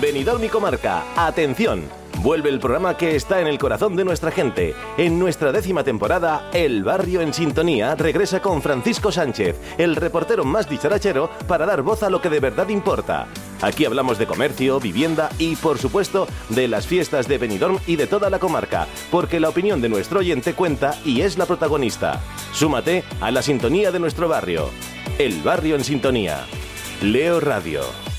Benidorm y Comarca, atención. Vuelve el programa que está en el corazón de nuestra gente. En nuestra 10ª temporada, El Barrio en Sintonía regresa con Francisco Sánchez, el reportero más dicharachero, para dar voz a lo que de verdad importa. Aquí hablamos de comercio, vivienda y, por supuesto, de las fiestas de Benidorm y de toda la comarca, porque la opinión de nuestro oyente cuenta y es la protagonista. Súmate a la sintonía de nuestro barrio. El Barrio en Sintonía. Leo Radio.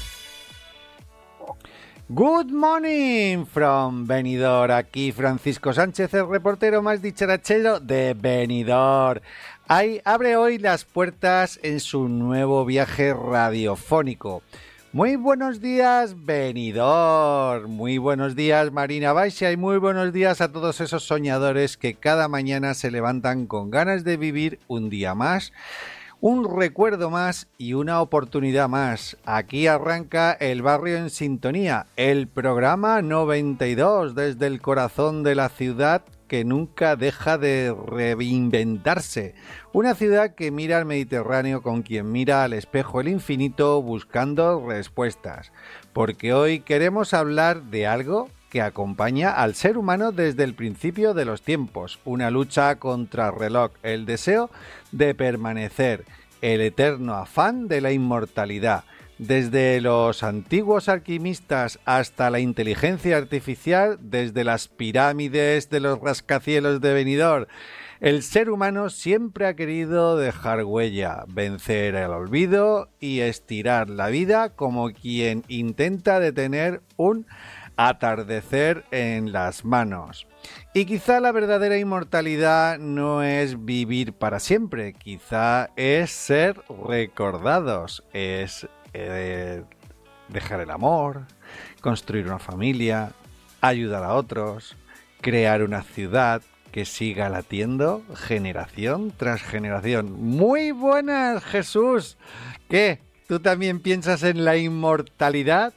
Good morning from Benidorm. Aquí Francisco Sánchez, el reportero más dicharachero de Benidorm. Abre hoy las puertas en su nuevo viaje radiofónico. Muy buenos días, Benidorm. Muy buenos días, Marina Baixa, y muy buenos días a todos esos soñadores que cada mañana se levantan con ganas de vivir un día más, un recuerdo más y una oportunidad más. Aquí arranca El Barrio en Sintonía, el programa 92 desde el corazón de la ciudad que nunca deja de reinventarse. Una ciudad que mira al Mediterráneo con quien mira al espejo el infinito buscando respuestas. Porque hoy queremos hablar de algo que acompaña al ser humano desde el principio de los tiempos, una lucha contra el reloj, el deseo de permanecer, el eterno afán de la inmortalidad. Desde los antiguos alquimistas hasta la inteligencia artificial, desde las pirámides de los rascacielos de Benidorm, el ser humano siempre ha querido dejar huella, vencer el olvido y estirar la vida como quien intenta detener un atardecer en las manos. Y quizá la verdadera inmortalidad no es vivir para siempre, quizá es ser recordados, es dejar el amor, construir una familia, ayudar a otros, crear una ciudad que siga latiendo generación tras generación. Muy buenas, Jesús. ¿Qué? ¿Tú también piensas en la inmortalidad?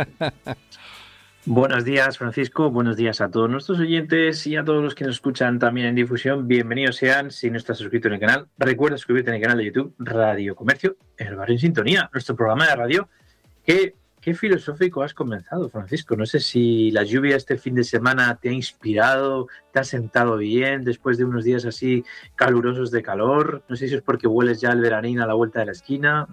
Buenos días, Francisco. Buenos días a todos nuestros oyentes y a todos los que nos escuchan también en difusión. Bienvenidos sean. Si no estás suscrito en el canal, recuerda suscribirte en el canal de YouTube Radio Comercio, El Barrio en Sintonía, nuestro programa de radio. ¿Qué filosófico has comenzado, Francisco? No sé si la lluvia este fin de semana te ha inspirado, te ha sentado bien después de unos días así calurosos de calor. No sé si es porque hueles ya el veranín a la vuelta de la esquina.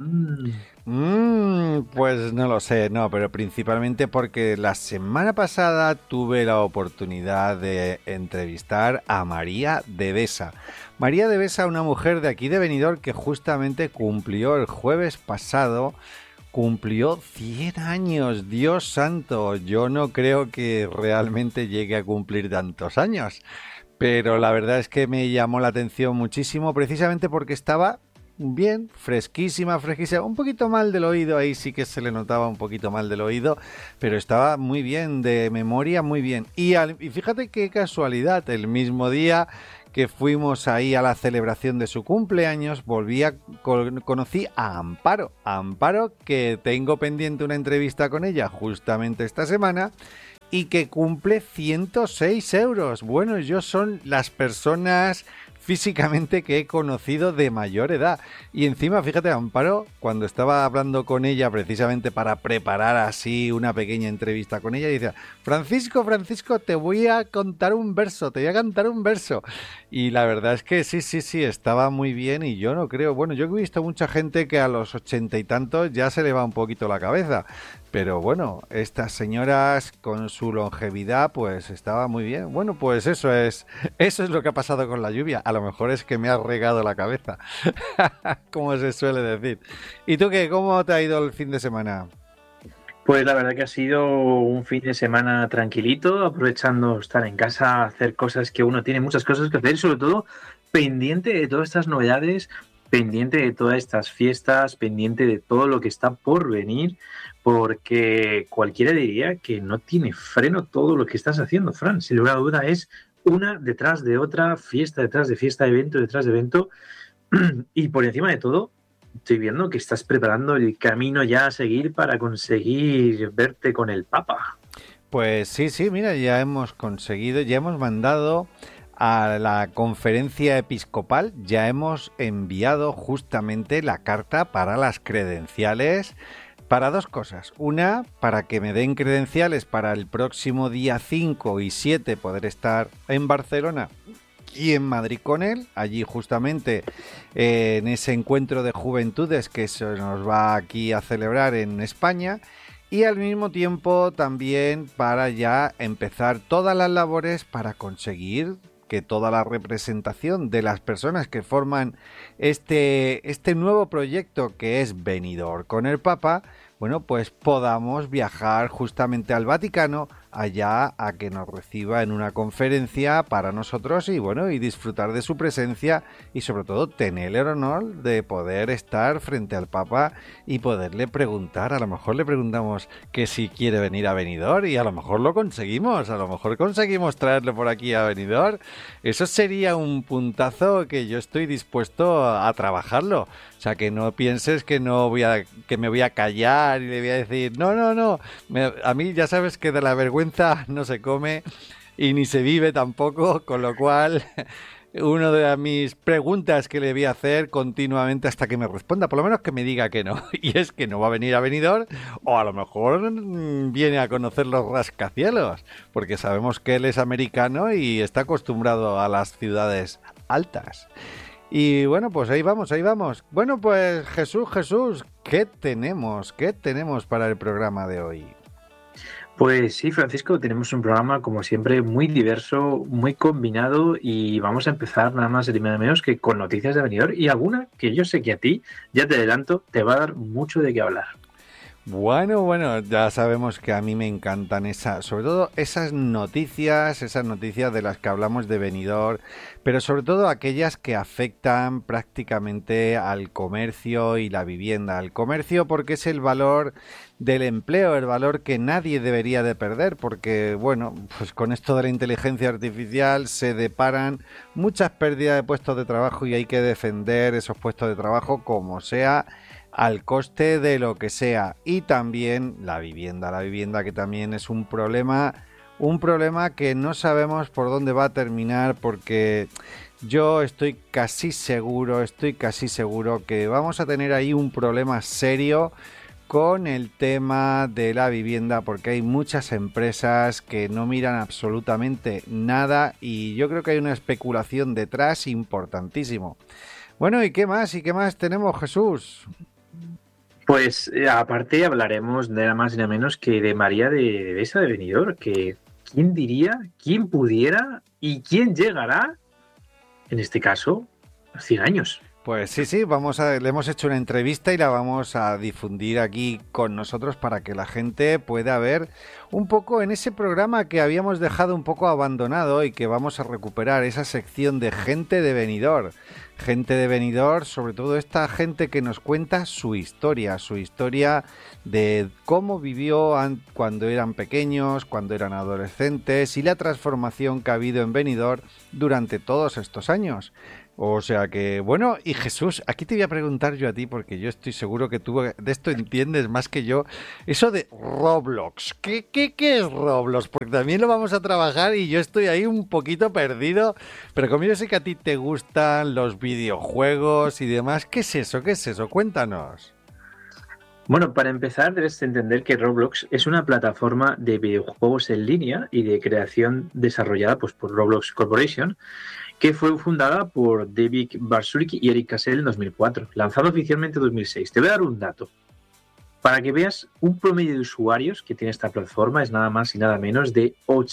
Pues no lo sé, no, pero principalmente porque la semana pasada tuve la oportunidad de entrevistar a María de Besa. María de Besa, una mujer de aquí de Benidorm que justamente cumplió el jueves pasado, cumplió 100 años, Dios santo. Yo no creo que realmente llegue a cumplir tantos años, pero la verdad es que me llamó la atención muchísimo, precisamente porque estaba bien, fresquísima, un poquito mal del oído, ahí sí que se le notaba un poquito mal del oído, pero estaba muy bien, de memoria muy bien. Y fíjate qué casualidad, el mismo día que fuimos ahí a la celebración de su cumpleaños, conocí a Amparo, que tengo pendiente una entrevista con ella justamente esta semana, y que cumple 106 euros. Bueno, yo son las personas físicamente que he conocido de mayor edad. Y encima, fíjate, Amparo, cuando estaba hablando con ella precisamente para preparar así una pequeña entrevista con ella, dice: Francisco, te voy a cantar un verso. Y la verdad es que sí, estaba muy bien. Y yo no creo, bueno, yo he visto mucha gente que a los 80 y tantos ya se le va un poquito la cabeza. Pero bueno, estas señoras con su longevidad pues estaba muy bien. Bueno, pues eso es lo que ha pasado con la lluvia. A lo mejor es que me ha regado la cabeza, como se suele decir. ¿Y tú qué? ¿Cómo te ha ido el fin de semana? Pues la verdad que ha sido un fin de semana tranquilito, aprovechando estar en casa, hacer cosas que uno tiene muchas cosas que hacer, y sobre todo pendiente de todas estas novedades, pendiente de todas estas fiestas, pendiente de todo lo que está por venir, porque cualquiera diría que no tiene freno todo lo que estás haciendo, Fran. Sin lugar a duda es una detrás de otra, fiesta detrás de fiesta, evento detrás de evento, y por encima de todo estoy viendo que estás preparando el camino ya a seguir para conseguir verte con el Papa. Pues sí, mira, ya hemos mandado a la conferencia episcopal, ya hemos enviado justamente la carta para las credenciales Para dos cosas. Una, para que me den credenciales para el próximo día 5 y 7 poder estar en Barcelona y en Madrid con él, allí justamente en ese encuentro de juventudes que se nos va aquí a celebrar en España, y al mismo tiempo también para ya empezar todas las labores para conseguir que toda la representación de las personas que forman este nuevo proyecto que es Benidorm con el Papa, bueno, pues podamos viajar justamente al Vaticano, allá a que nos reciba en una conferencia para nosotros y bueno, y disfrutar de su presencia y sobre todo tener el honor de poder estar frente al Papa y poderle preguntar. A lo mejor le preguntamos que si quiere venir a Benidorm y a lo mejor lo conseguimos, a lo mejor conseguimos traerlo por aquí a Benidorm. Eso sería un puntazo que yo estoy dispuesto a trabajarlo. O sea, que no pienses que que me voy a callar y le voy a decir, no, a mí ya sabes que de la vergüenza no se come y ni se vive tampoco, con lo cual una de mis preguntas que le voy a hacer continuamente hasta que me responda, por lo menos que me diga que no, y es que no va a venir a Benidorm, o a lo mejor viene a conocer los rascacielos, porque sabemos que él es americano y está acostumbrado a las ciudades altas. Y bueno, pues ahí vamos. Bueno, pues Jesús, ¿qué tenemos? ¿Qué tenemos para el programa de hoy? Pues sí, Francisco, tenemos un programa como siempre muy diverso, muy combinado y vamos a empezar nada más y nada menos que con noticias de Benidorm y alguna que yo sé que a ti, ya te adelanto, te va a dar mucho de qué hablar. Bueno, ya sabemos que a mí me encantan sobre todo esas noticias de las que hablamos de Benidorm, pero sobre todo aquellas que afectan prácticamente al comercio y la vivienda. Al comercio porque es el valor del empleo, el valor que nadie debería de perder, porque bueno, pues con esto de la inteligencia artificial se deparan muchas pérdidas de puestos de trabajo y hay que defender esos puestos de trabajo como sea, al coste de lo que sea. Y también la vivienda que también es un problema que no sabemos por dónde va a terminar, porque yo estoy casi seguro que vamos a tener ahí un problema serio con el tema de la vivienda, porque hay muchas empresas que no miran absolutamente nada y yo creo que hay una especulación detrás importantísimo. Bueno, ¿y qué más tenemos, Jesús? Pues aparte hablaremos de nada más y nada menos que de María de Besa de Benidorm, que quién diría, quién pudiera y quién llegará, en este caso, a 100 años. Pues sí, le hemos hecho una entrevista y la vamos a difundir aquí con nosotros para que la gente pueda ver un poco en ese programa que habíamos dejado un poco abandonado y que vamos a recuperar, esa sección de gente de Benidorm. Gente de Benidorm, sobre todo esta gente que nos cuenta su historia de cómo vivió cuando eran pequeños, cuando eran adolescentes y la transformación que ha habido en Benidorm durante todos estos años. O sea que, bueno, y Jesús, aquí te voy a preguntar yo a ti, porque yo estoy seguro que tú de esto entiendes más que yo, eso de Roblox. ¿Qué es Roblox? Porque también lo vamos a trabajar y yo estoy ahí un poquito perdido, pero como yo sé que a ti te gustan los videojuegos y demás, ¿qué es eso? Cuéntanos. Bueno, para empezar debes entender que Roblox es una plataforma de videojuegos en línea y de creación desarrollada pues, por Roblox Corporation, que fue fundada por David Baszucki y Eric Cassell en 2004, lanzado oficialmente en 2006. Te voy a dar un dato. Para que veas, un promedio de usuarios que tiene esta plataforma es nada más y nada menos de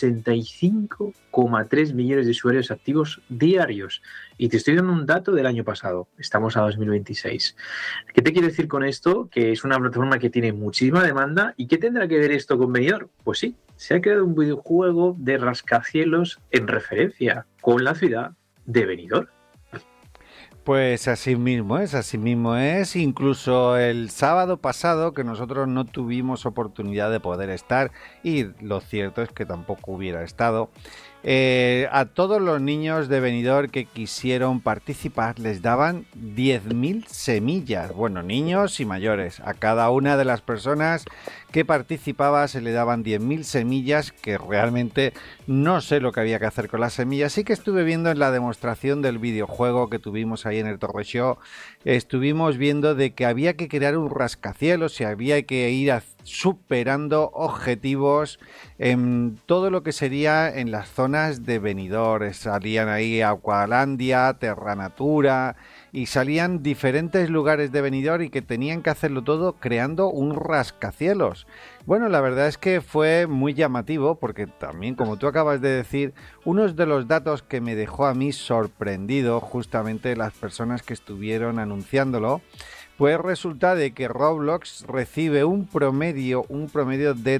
85,3 millones de usuarios activos diarios. Y te estoy dando un dato del año pasado. Estamos a 2026. ¿Qué te quiero decir con esto? Que es una plataforma que tiene muchísima demanda. ¿Y qué tendrá que ver esto con Benidorm? Pues sí, se ha creado un videojuego de rascacielos en referencia con la ciudad de Benidorm. Pues así mismo es. Incluso el sábado pasado, que nosotros no tuvimos oportunidad de poder estar, y lo cierto es que tampoco hubiera estado, A todos los niños de Benidorm que quisieron participar les daban 10.000 semillas. Bueno, niños y mayores. A cada una de las personas que participaba se le daban 10.000 semillas, que realmente no sé lo que había que hacer con las semillas. Sí que estuve viendo en la demostración del videojuego que tuvimos ahí en el Torre Show, estuvimos viendo de que había que crear un rascacielos y había que ir superando objetivos en todo lo que sería en las zonas de Benidorm. Salían ahí Aqualandia, Terranatura y salían diferentes lugares de Benidorm y que tenían que hacerlo todo creando un rascacielos. Bueno, la verdad es que fue muy llamativo porque también, como tú acabas de decir, uno de los datos que me dejó a mí sorprendido, justamente las personas que estuvieron anunciándolo, pues resulta de que Roblox recibe un promedio de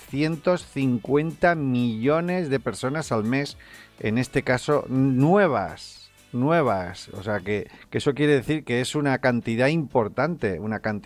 350 millones de personas al mes, en este caso nuevas. O sea que eso quiere decir que es una cantidad importante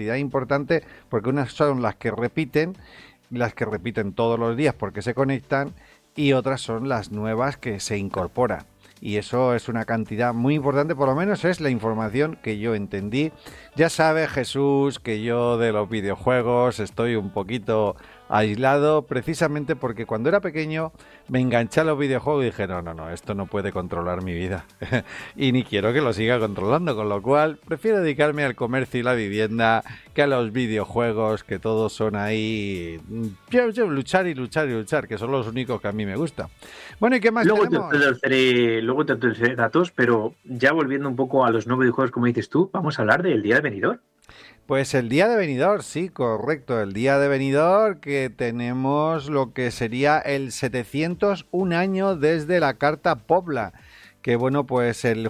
porque unas son las que repiten todos los días porque se conectan y otras son las nuevas que se incorporan. Y eso es una cantidad muy importante, por lo menos es la información que yo entendí. Ya sabe Jesús que yo de los videojuegos estoy un poquito aislado, precisamente porque cuando era pequeño me enganché a los videojuegos y dije, no, esto no puede controlar mi vida. Y ni quiero que lo siga controlando, con lo cual prefiero dedicarme al comercio y la vivienda que a los videojuegos, que todos son ahí luchar, que son los únicos que a mí me gustan. Bueno, ¿y qué más tenemos? Luego te daré datos, pero ya volviendo un poco a los nuevos videojuegos, como dices tú, vamos a hablar del Día de Benidorm. Pues el Día de Benidorm, sí, correcto, el Día de Benidorm, que tenemos lo que sería el 701 año desde la Carta Pobla, que bueno, pues el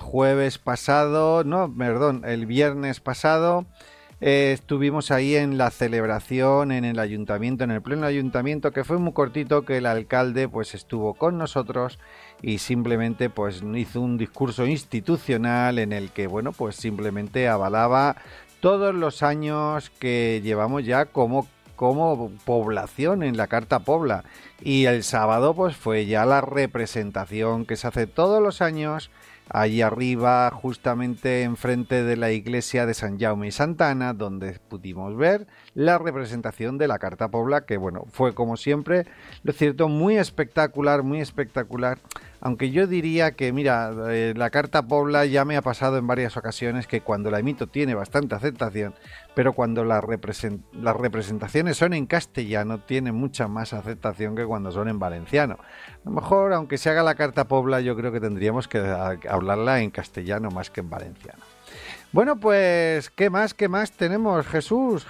viernes pasado estuvimos ahí en la celebración en el ayuntamiento, en el pleno ayuntamiento, que fue muy cortito, que el alcalde pues estuvo con nosotros y simplemente pues hizo un discurso institucional en el que bueno, pues simplemente avalaba todos los años que llevamos ya como población en la Carta Pobla. Y el sábado pues fue ya la representación que se hace todos los años allí arriba, justamente enfrente de la iglesia de San Jaume y Santa Ana, donde pudimos ver la representación de la Carta Pobla, que bueno, fue como siempre, lo cierto, muy espectacular, aunque yo diría que, mira, la Carta Pobla ya me ha pasado en varias ocasiones que cuando la emito tiene bastante aceptación, pero cuando las representaciones son en castellano tiene mucha más aceptación que cuando son en valenciano. A lo mejor, aunque se haga la Carta Pobla, yo creo que tendríamos que hablarla en castellano más que en valenciano. Bueno, pues, ¿qué más tenemos, Jesús?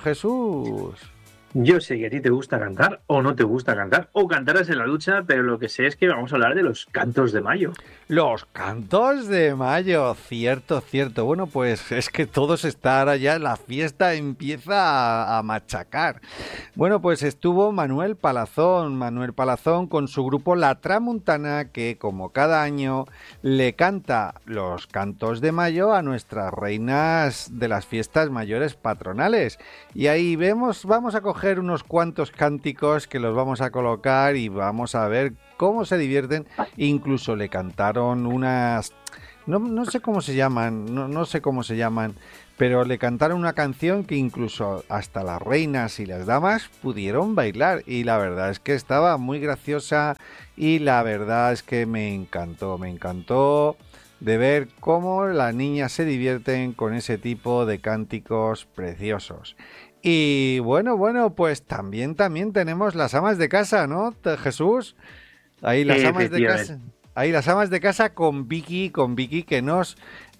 Yo sé que a ti te gusta cantar o no te gusta cantar, o cantarás en la ducha, pero lo que sé es que vamos a hablar de los cantos de mayo. Los cantos de mayo, cierto. Bueno, pues es que todos están allá, la fiesta empieza a machacar. Bueno, pues estuvo Manuel Palazón con su grupo La Tramuntana, que como cada año le canta los cantos de mayo a nuestras reinas de las fiestas mayores patronales. Y ahí vamos a coger unos cuantos cánticos que los vamos a colocar y vamos a ver cómo se divierten. Incluso le cantaron unas... No sé cómo se llaman, pero le cantaron una canción que incluso hasta las reinas y las damas pudieron bailar. Y la verdad es que estaba muy graciosa y la verdad es que me encantó de ver cómo las niñas se divierten con ese tipo de cánticos preciosos. Y bueno, pues también tenemos las amas de casa, ¿no, Jesús? Ahí las amas de casa. Ahí las amas de casa con Vicky que nos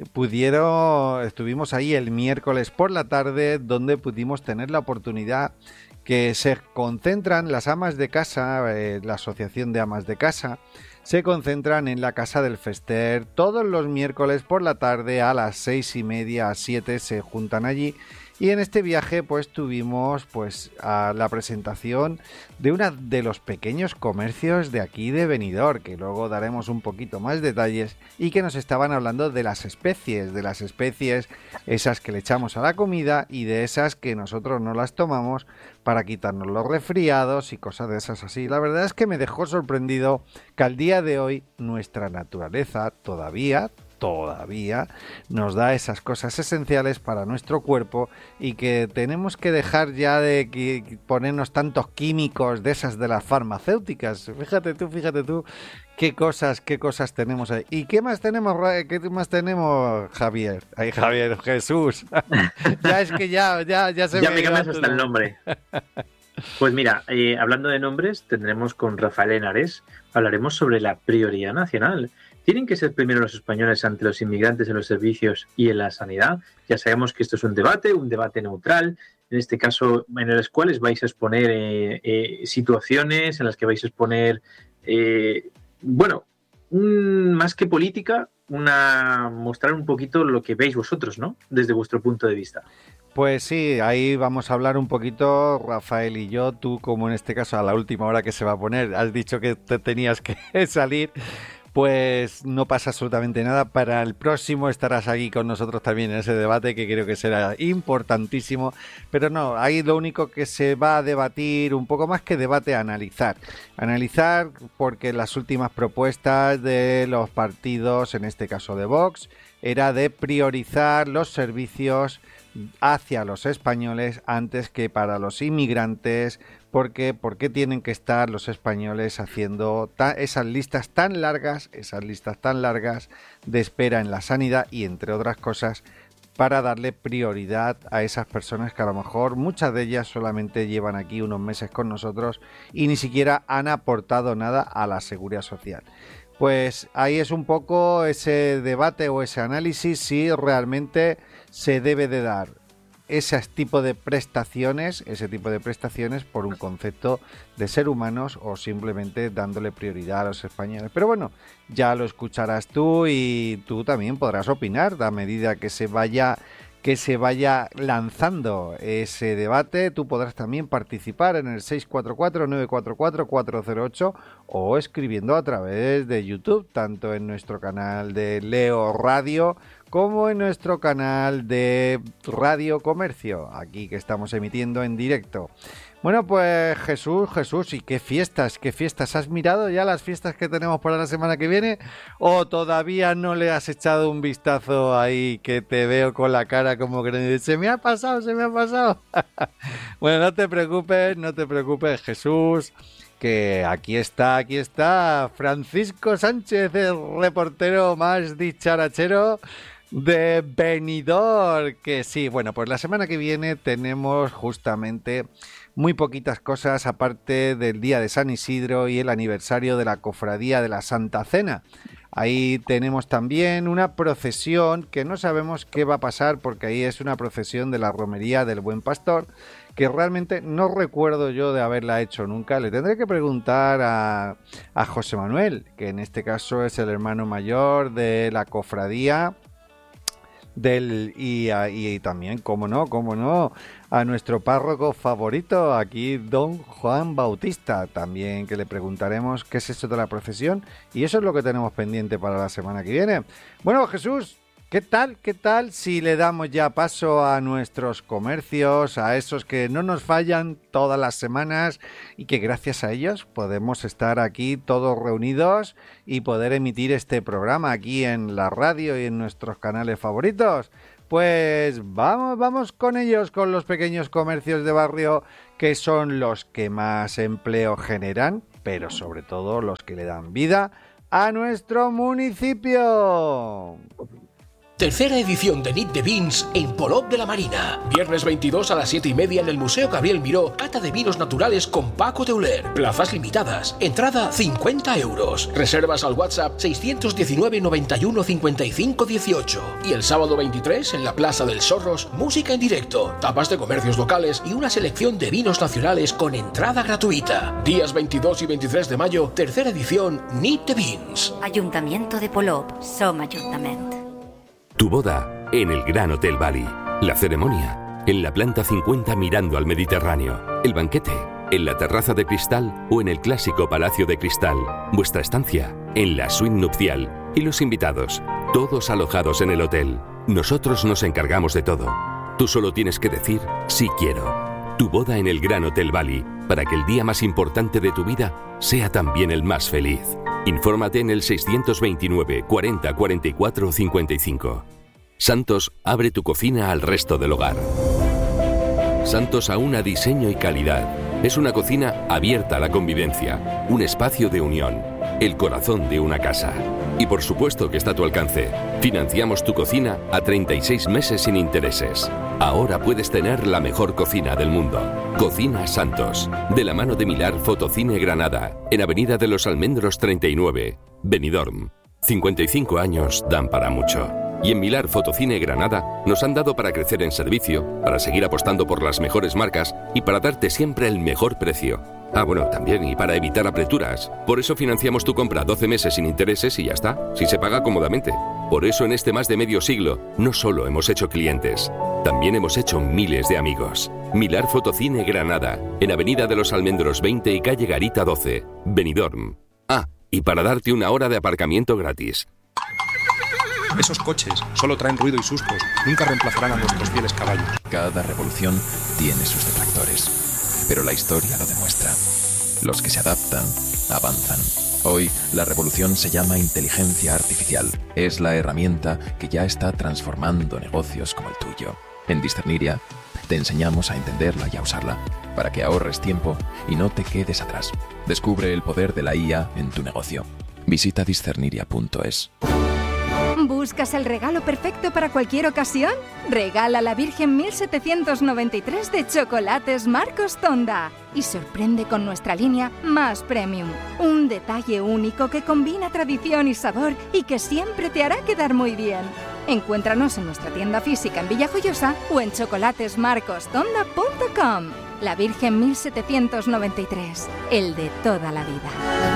estuvimos ahí el miércoles por la tarde, donde pudimos tener la oportunidad que se concentran las amas de casa, la Asociación de Amas de Casa, se concentran en la Casa del Fester todos los miércoles por la tarde a las 6:30, a 7 se juntan allí Y en este viaje pues tuvimos pues a la presentación de uno de los pequeños comercios de aquí de Benidorm, que luego daremos un poquito más detalles, y que nos estaban hablando de las especies esas que le echamos a la comida y de esas que nosotros no las tomamos para quitarnos los resfriados y cosas de esas así. La verdad es que me dejó sorprendido que al día de hoy nuestra naturaleza todavía nos da esas cosas esenciales para nuestro cuerpo y que tenemos que dejar ya de ponernos tantos químicos de esas de las farmacéuticas. Fíjate tú qué cosas tenemos ahí. ¿Y qué más tenemos, Javier? Ay, Javier, Jesús. Ya es que ya se ya me cambias hasta el nombre. Pues mira, hablando de nombres, tendremos con Rafael Henares, hablaremos sobre la prioridad nacional. ¿Tienen que ser primero los españoles ante los inmigrantes en los servicios y en la sanidad? Ya sabemos que esto es un debate neutral, en este caso en los cuales vais a exponer situaciones, en las que vais a exponer, más que política, mostrar un poquito lo que veis vosotros, ¿no? Desde vuestro punto de vista. Pues sí, ahí vamos a hablar un poquito, Rafael y yo, tú como en este caso a la última hora que se va a poner, has dicho que te tenías que salir. Pues no pasa absolutamente nada. Para el próximo estarás aquí con nosotros también en ese debate que creo que será importantísimo. Pero no, ahí lo único que se va a debatir, un poco más que debate, analizar. Analizar porque las últimas propuestas de los partidos, en este caso de Vox, era de priorizar los servicios hacia los españoles antes que para los inmigrantes. ¿Por qué tienen que estar los españoles haciendo esas listas tan largas de espera en la sanidad y entre otras cosas para darle prioridad a esas personas que a lo mejor muchas de ellas solamente llevan aquí unos meses con nosotros y ni siquiera han aportado nada a la seguridad social? Pues ahí es un poco ese debate o ese análisis si realmente se debe de dar ese tipo de prestaciones por un concepto de ser humanos o simplemente dándole prioridad a los españoles. Pero bueno, ya lo escucharás tú y tú también podrás opinar a medida que se vaya lanzando ese debate. Tú podrás también participar en el 644-944-408 o escribiendo a través de YouTube, tanto en nuestro canal de Leo Radio como en nuestro canal de Radio Comercio, aquí que estamos emitiendo en directo. Bueno, pues Jesús, ¿y qué fiestas? ¿Has mirado ya las fiestas que tenemos para la semana que viene? ¿O todavía no le has echado un vistazo ahí que te veo con la cara como que se me ha pasado? Bueno, no te preocupes, Jesús, que aquí está Francisco Sánchez, el reportero más dicharachero de Benidorm, que sí, bueno, pues la semana que viene tenemos justamente muy poquitas cosas aparte del día de San Isidro y el aniversario de la Cofradía de la Santa Cena. Ahí tenemos también una procesión que no sabemos qué va a pasar porque ahí es una procesión de la Romería del Buen Pastor que realmente no recuerdo yo de haberla hecho nunca. Le tendré que preguntar a José Manuel, que en este caso es el hermano mayor de la cofradía y también, cómo no, a nuestro párroco favorito aquí, don Juan Bautista, también, que le preguntaremos qué es eso de la procesión, y eso es lo que tenemos pendiente para la semana que viene. Bueno, Jesús, ¿qué tal si le damos ya paso a nuestros comercios, a esos que no nos fallan todas las semanas y que gracias a ellos podemos estar aquí todos reunidos y poder emitir este programa aquí en la radio y en nuestros canales favoritos? Pues vamos con ellos, con los pequeños comercios de barrio, que son los que más empleo generan, pero sobre todo los que le dan vida a nuestro municipio. Tercera edición de Nit de Vins en Polop de la Marina. Viernes 22 a las 7:30 en el Museo Gabriel Miró. Cata de vinos naturales con Paco Teuler. Plazas limitadas. Entrada 50 euros. Reservas al WhatsApp 619 91 55 18. Y el sábado 23 en la Plaza del Sorros, música en directo, tapas de comercios locales y una selección de vinos nacionales con entrada gratuita. Días 22 y 23 de mayo, tercera edición Nit de Vins. Ayuntamiento de Polop. Som Ajuntament. Tu boda en el Gran Hotel Bali. La ceremonia en la planta 50 mirando al Mediterráneo, el banquete en la terraza de cristal o en el clásico palacio de cristal, vuestra estancia en la suite nupcial y los invitados, todos alojados en el hotel. Nosotros nos encargamos de todo. Tú solo tienes que decir sí quiero. Tu boda en el Gran Hotel Bali, para que el día más importante de tu vida sea también el más feliz. Infórmate en el 629 40 44 55. Santos abre tu cocina al resto del hogar. Santos aúna diseño y calidad. Es una cocina abierta a la convivencia, un espacio de unión, el corazón de una casa. Y por supuesto que está a tu alcance. Financiamos tu cocina a 36 meses sin intereses. Ahora puedes tener la mejor cocina del mundo. Cocina Santos, de la mano de Milar Fotocine Granada, en Avenida de los Almendros 39, Benidorm. 55 años dan para mucho. Y en Milar Fotocine Granada nos han dado para crecer en servicio, para seguir apostando por las mejores marcas y para darte siempre el mejor precio. Ah, bueno, también, y para evitar apreturas. Por eso financiamos tu compra 12 meses sin intereses y ya está, si se paga cómodamente. Por eso en este más de medio siglo no solo hemos hecho clientes, también hemos hecho miles de amigos. Milar Fotocine Granada, en Avenida de los Almendros 20 y calle Garita 12, Benidorm. Ah, y para darte una hora de aparcamiento gratis. Esos coches solo traen ruido y sustos, nunca reemplazarán a nuestros fieles caballos. Cada revolución tiene sus detractores, pero la historia lo demuestra. Los que se adaptan, avanzan. Hoy, la revolución se llama inteligencia artificial. Es la herramienta que ya está transformando negocios como el tuyo. En Discerniria, te enseñamos a entenderla y a usarla, para que ahorres tiempo y no te quedes atrás. Descubre el poder de la IA en tu negocio. Visita discerniria.es. ¿Buscas el regalo perfecto para cualquier ocasión? Regala la Virgen 1793 de Chocolates Marcos Tonda y sorprende con nuestra línea Más Premium. Un detalle único que combina tradición y sabor y que siempre te hará quedar muy bien. Encuéntranos en nuestra tienda física en Villajoyosa o en chocolatesmarcostonda.com. La Virgen 1793, el de toda la vida.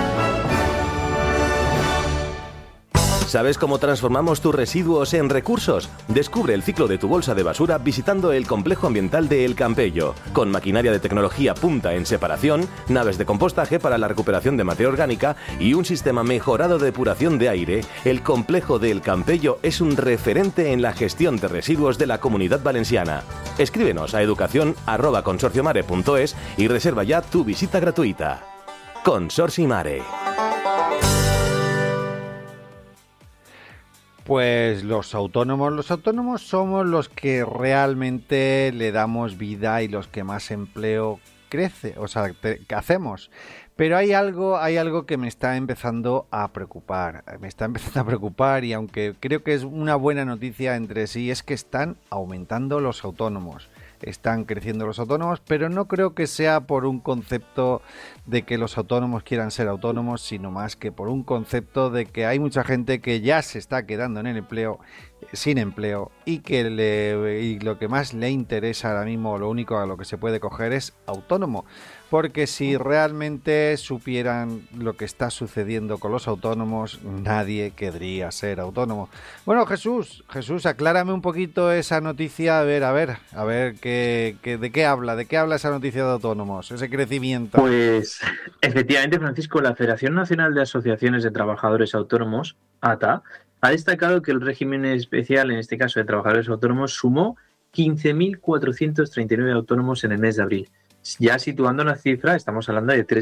¿Sabes cómo transformamos tus residuos en recursos? Descubre el ciclo de tu bolsa de basura visitando el complejo ambiental de El Campello, con maquinaria de tecnología punta en separación, naves de compostaje para la recuperación de materia orgánica y un sistema mejorado de depuración de aire. El complejo de El Campello es un referente en la gestión de residuos de la Comunidad Valenciana. Escríbenos a educación@consorciomare.es y reserva ya tu visita gratuita. Consorci Mare. Pues los autónomos somos los que realmente le damos vida y los que más empleo crece, o sea, que hacemos. Pero hay algo que me está empezando a preocupar. Y aunque creo que es una buena noticia entre sí, es que están aumentando los autónomos. Están creciendo los autónomos, pero no creo que sea por un concepto de que los autónomos quieran ser autónomos, sino más que por un concepto de que hay mucha gente que ya se está quedando en el empleo, sin empleo, y que lo que más le interesa ahora mismo, lo único a lo que se puede coger es autónomo. Porque si realmente supieran lo que está sucediendo con los autónomos, nadie querría ser autónomo. Bueno, Jesús, aclárame un poquito esa noticia, a ver, de qué habla esa noticia de autónomos, ese crecimiento. Pues efectivamente, Francisco, la Federación Nacional de Asociaciones de Trabajadores Autónomos, ATA, ha destacado que el régimen especial, en este caso de trabajadores autónomos, sumó 15.439 autónomos en el mes de abril. Ya situando la cifra, estamos hablando de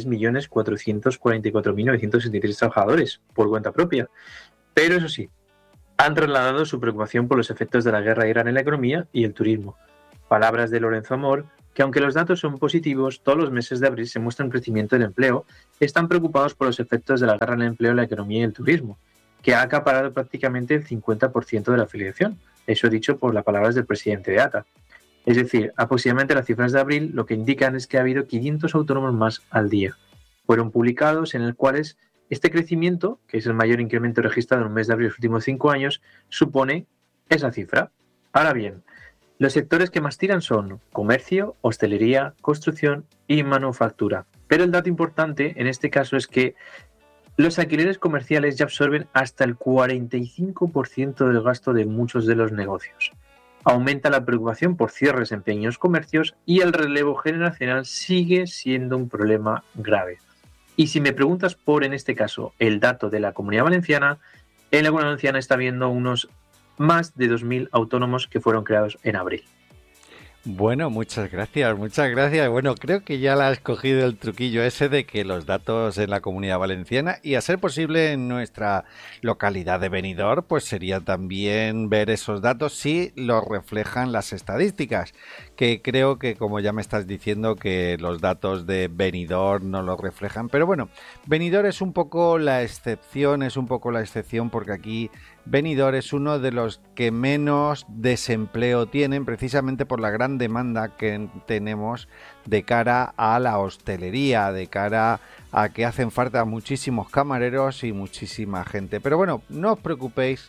3.444.963 trabajadores por cuenta propia. Pero eso sí, han trasladado su preocupación por los efectos de la guerra de Irán en la economía y el turismo. Palabras de Lorenzo Amor, que aunque los datos son positivos, todos los meses de abril se muestra un crecimiento del empleo, están preocupados por los efectos de la guerra en el empleo, la economía y el turismo, que ha acaparado prácticamente el 50% de la afiliación. Eso dicho por las palabras del presidente de ATA. Es decir, aproximadamente las cifras de abril lo que indican es que ha habido 500 autónomos más al día. Fueron publicados en el cuales este crecimiento, que es el mayor incremento registrado en un mes de abril de los últimos 5 años, supone esa cifra. Ahora bien, los sectores que más tiran son comercio, hostelería, construcción y manufactura. Pero el dato importante en este caso es que los alquileres comerciales ya absorben hasta el 45% del gasto de muchos de los negocios. Aumenta la preocupación por cierres en pequeños comercios y el relevo generacional sigue siendo un problema grave. Y si me preguntas por, en este caso, el dato de la Comunidad Valenciana, en la Comunidad Valenciana está habiendo unos más de 2.000 autónomos que fueron creados en abril. Bueno, muchas gracias, muchas gracias. Bueno, creo que ya le has cogido el truquillo ese de que los datos en la Comunidad Valenciana y a ser posible en nuestra localidad de Benidorm, pues sería también ver esos datos si los reflejan las estadísticas, que creo que, como ya me estás diciendo, que los datos de Benidorm no los reflejan. Pero bueno, Benidorm es un poco la excepción, porque aquí Benidorm es uno de los que menos desempleo tienen, precisamente por la gran demanda que tenemos de cara a la hostelería, de cara a que hacen falta muchísimos camareros y muchísima gente. Pero bueno, no os preocupéis,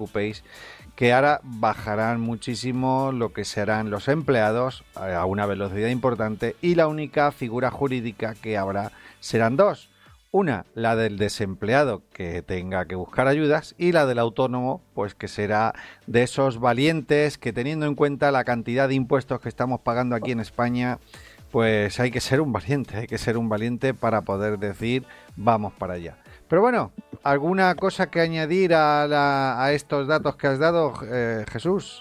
que ahora bajarán muchísimo lo que serán los empleados a una velocidad importante, y la única figura jurídica que habrá serán dos. Una, la del desempleado que tenga que buscar ayudas, y la del autónomo, pues que será de esos valientes que, teniendo en cuenta la cantidad de impuestos que estamos pagando aquí en España, pues hay que ser un valiente para poder decir vamos para allá. Pero bueno, ¿alguna cosa que añadir a estos datos que has dado, Jesús?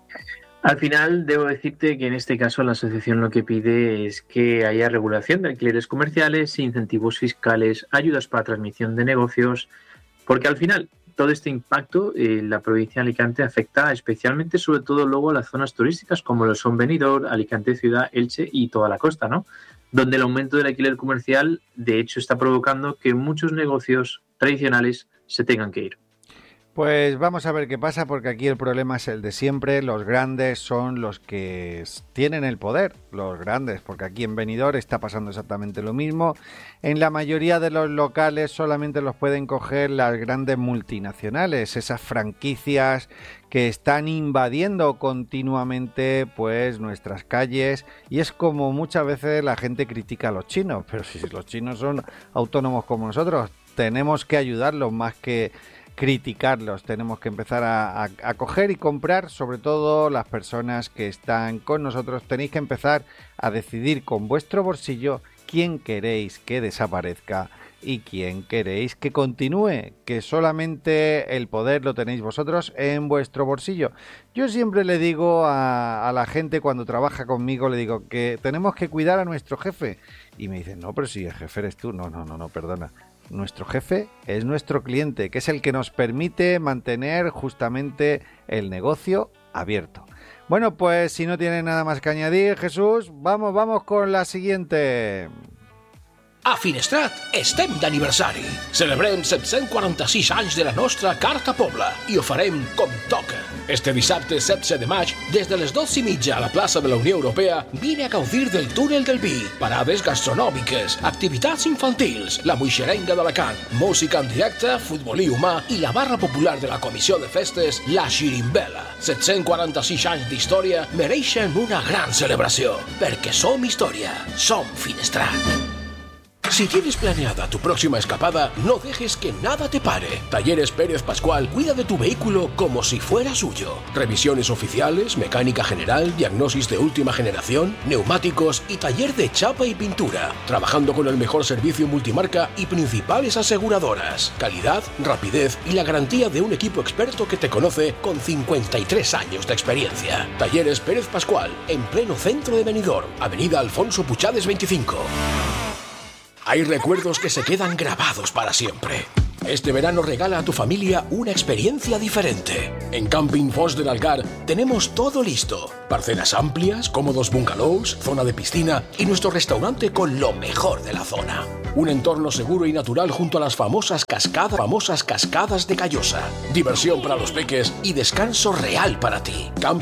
Al final, debo decirte que en este caso la asociación lo que pide es que haya regulación de alquileres comerciales, incentivos fiscales, ayudas para transmisión de negocios, porque al final todo este impacto en la provincia de Alicante afecta especialmente, sobre todo luego, a las zonas turísticas como lo son Benidorm, Alicante Ciudad, Elche y toda la costa, ¿no? Donde el aumento del alquiler comercial, de hecho, está provocando que muchos negocios tradicionales se tengan que ir. Pues vamos a ver qué pasa, porque aquí el problema es el de siempre. Los grandes son los que tienen el poder, los grandes, porque aquí en Benidorm está pasando exactamente lo mismo. En la mayoría de los locales solamente los pueden coger las grandes multinacionales, esas franquicias que están invadiendo continuamente pues nuestras calles, y es como muchas veces la gente critica a los chinos, pero si los chinos son autónomos como nosotros, tenemos que ayudarlos más que criticarlos. Tenemos que empezar a coger y comprar, sobre todo las personas que están con nosotros. Tenéis que empezar a decidir con vuestro bolsillo quién queréis que desaparezca y quién queréis que continúe, que solamente el poder lo tenéis vosotros en vuestro bolsillo. Yo siempre le digo a la gente cuando trabaja conmigo, le digo que tenemos que cuidar a nuestro jefe, y me dicen, no, pero si el jefe eres tú. No, perdona. Nuestro jefe es nuestro cliente, que es el que nos permite mantener justamente el negocio abierto. Bueno, pues si no tiene nada más que añadir, Jesús, vamos con la siguiente. A Finestrat estem d'aniversari. Celebrem 746 anys de la nostra Carta Pobla i ho farem com toca. Este dissabte 16 de maig, des de les 12:30 a la plaça de la Unió Europea, vine a gaudir del túnel del vi, parades gastronòmiques, activitats infantils, la moixerenga d'Alacant, música en directe, futbolí humà i la barra popular de la Comissió de Festes, la Xirimbela. 746 anys d'història mereixen una gran celebració, perquè som història, som Finestrat. Si tienes planeada tu próxima escapada, no dejes que nada te pare. Talleres Pérez Pascual cuida de tu vehículo como si fuera suyo. Revisiones oficiales, mecánica general, diagnosis de última generación, neumáticos y taller de chapa y pintura. Trabajando con el mejor servicio multimarca y principales aseguradoras. Calidad, rapidez y la garantía de un equipo experto que te conoce con 53 años de experiencia. Talleres Pérez Pascual, en pleno centro de Benidorm, Avenida Alfonso Puchades 25. Hay recuerdos que se quedan grabados para siempre. Este verano regala a tu familia una experiencia diferente. En Camping Fos del Algar tenemos todo listo. Parcelas amplias, cómodos bungalows, zona de piscina y nuestro restaurante con lo mejor de la zona. Un entorno seguro y natural junto a las famosas cascadas de Callosa. Diversión para los peques y descanso real para ti.